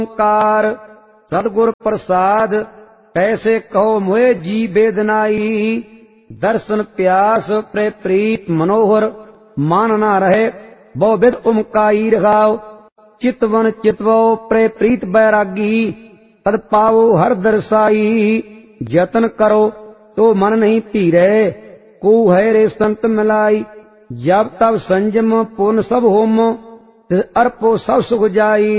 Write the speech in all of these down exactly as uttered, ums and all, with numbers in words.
ओंकार सदगुर प्रसाद कैसे कहो मोहे जी बेदनाई। दर्शन प्यास प्रे प्रीत मनोहर मान ना रहे बहुविध उमकाई रखाओ। चितवन चितवो प्रे प्रीत बैरागी पद पावो हर दर्शाई। जतन करो तो मन नहीं धीरे को है रे संत मिलाई। जब तब संजम पूर्ण सब होम तिस अर्पो सब सुख जाई।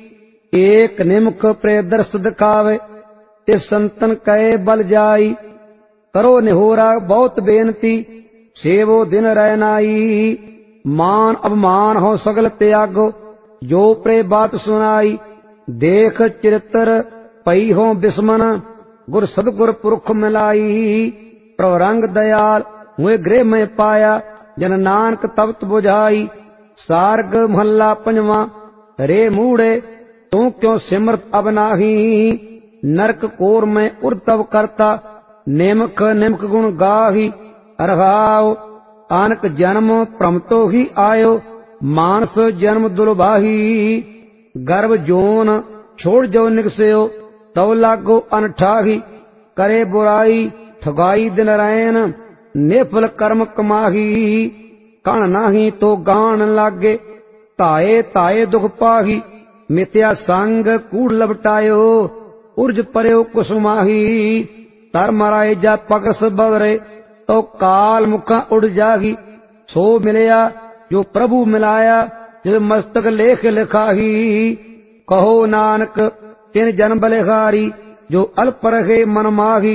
एक निमुख प्रे दर्श दिखावे तिस संतन कहे बल जाई। करो निहोरा बहुत बेनती सेवो दिन रहनाई। मान अवमान हो सगल त्यागो जो प्रे बात सुनाई। देख चरित्र पई हो बिस्मन गुर सदगुर पुरख मिलाई। प्रभु दयाल हुए गृह में पाया जन नानक तबत बुझाई। सार्ग महला पंजवा रे मूढ़े तू क्यों सिमरत अब नाही। नरक कोर में उर्तव करता नेमक निमक गुण गाही। रहाओ आनक जन्म प्रमतो ही आयो मानस जन्म दुर्बाही। गर्भ जोन छोड़ जो निगस्यो तव लागो अनठाही। करे बुराई ठगाई दिन रैन निफल कर्म कमाही। कण नाही तो गान लागे ताए ताए दुख पाही। मिथ्या संग कूड़ लपटायो उर्ज पर्यो कुसुमाही। तर मराए जा पगस बवरे तो काल मुखा उड़ जाही। सो मिलया जो प्रभु मिलाया जिस मस्तक लेख लिखाही। कहो नानक तिन जन्म बलिहारी जो अल्प रहे मन माही।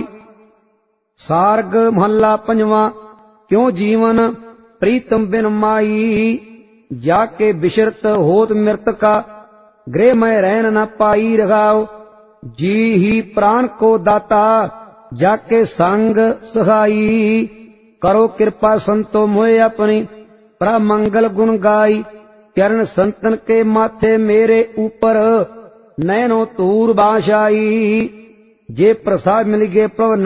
सार्ग महला पंजवा क्यों जीवन प्रीतम बिन माई। जाके बिशरत होत मृतका गृह में रहन न पाई। रखाओ जी ही प्राण को दाता जाके संग सहाई। करो कृपा संतो मोहे अपनी प्रमंगल गुण गाई। चरण संतन के माथे मेरे ऊपर नैनो तूर बाशाई। जे प्रसाद मिल गए प्रभु